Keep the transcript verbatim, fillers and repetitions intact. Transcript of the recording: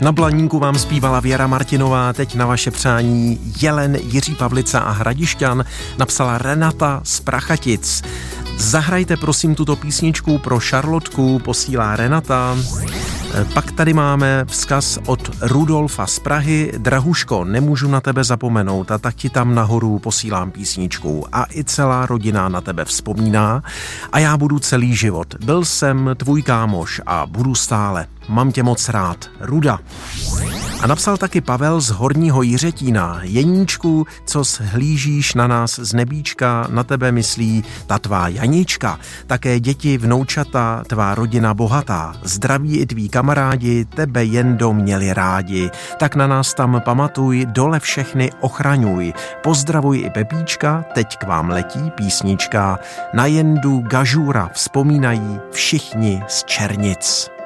Na Blaníku vám zpívala Věra Martinová, teď na vaše přání Jelen, Jiří Pavlica a Hradišťan napsala Renata z Prachatic. Zahrajte prosím tuto písničku pro Šarlotku, posílá Renata. Pak tady máme vzkaz od Rudolfa z Prahy. Drahuško, nemůžu na tebe zapomenout a tak ti tam nahoru posílám písničku. A i celá rodina na tebe vzpomíná a já budu celý život. Byl jsem tvůj kámoš a budu stále. Mám tě moc rád. Ruda. A napsal taky Pavel z Horního Jiřetína. Jeníčku, co shlížíš na nás z nebíčka, na tebe myslí ta tvá Janička. Také děti, vnoučata, tvá rodina bohatá. Zdraví i tví kamarádi, tebe jendo měli rádi. Tak na nás tam pamatuj, dole všechny ochraňuj. Pozdravuj i Pepíčka, teď k vám letí písnička. Na jendu Gažura vzpomínají všichni z Černic.